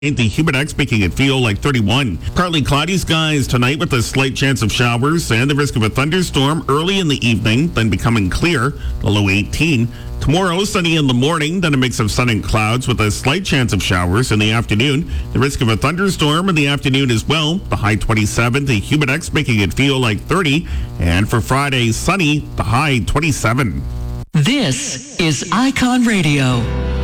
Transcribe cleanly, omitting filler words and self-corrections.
The humid X making it feel like 31. Partly cloudy skies tonight with a slight chance of showers and the risk of a thunderstorm early in the evening, then becoming clear, the low 18. Tomorrow, sunny in the morning, then a mix of sun and clouds with a slight chance of showers in the afternoon. The risk of a thunderstorm in the afternoon as well, the high 27. The humid X making it feel like 30. And for Friday, sunny, the high 27. This is Icon Radio.